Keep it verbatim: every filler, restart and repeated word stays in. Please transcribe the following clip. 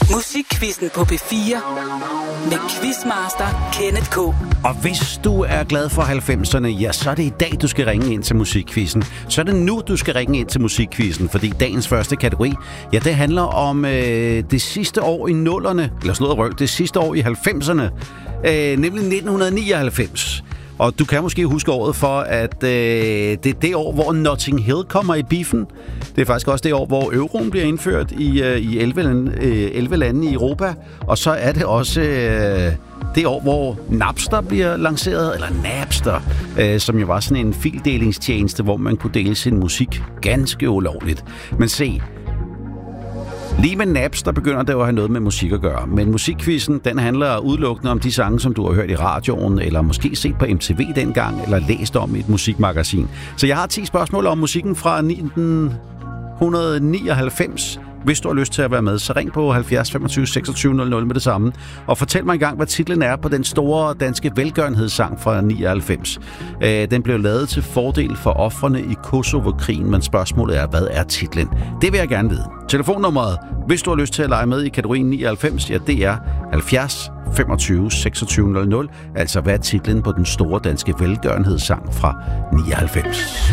Musikquizzen på P fire med Quizmaster Kenneth K. Og hvis du er glad for halvfemserne, ja, så er det i dag, du skal ringe ind til Musikquizzen. Så er det nu, du skal ringe ind til Musikquizzen, fordi dagens første kategori, ja, det handler om øh, det sidste år i nullerne, eller sådan noget røv, det sidste år i halvfemserne, øh, nemlig nitten nioghalvfems. Og du kan måske huske året for, at øh, det er det år, hvor Notting Hill kommer i biffen. Det er faktisk også det år, hvor euroen bliver indført i, øh, i elleve, øh, elleve lande i Europa. Og så er det også øh, det år, hvor Napster bliver lanceret, eller Napster, øh, som jo var sådan en fildelingstjeneste, hvor man kunne dele sin musik ganske ulovligt. Men se, lige med Napster begynder det jo at have noget med musik at gøre. Men Musikquizzen, den handler udelukkende om de sange, som du har hørt i radioen, eller måske set på M T V dengang, eller læst om i et musikmagasin. Så jeg har ti spørgsmål om musikken fra nitten nioghalvfems. Hvis du har lyst til at være med, så ring på halvfjerds femogtyve seksogtyve nul nul med det samme. Og fortæl mig engang, hvad titlen er på den store danske velgørenhedssang fra nioghalvfems. Den blev lavet til fordel for ofrene i Kosovo-krigen, men spørgsmålet er, hvad er titlen? Det vil jeg gerne vide. Telefonnummeret, hvis du har lyst til at lege med i kategorien nioghalvfems, ja, det er halvfjerds femogtyve seksogtyve nul nul. Altså, hvad er titlen på den store danske velgørenhedssang fra nioghalvfems?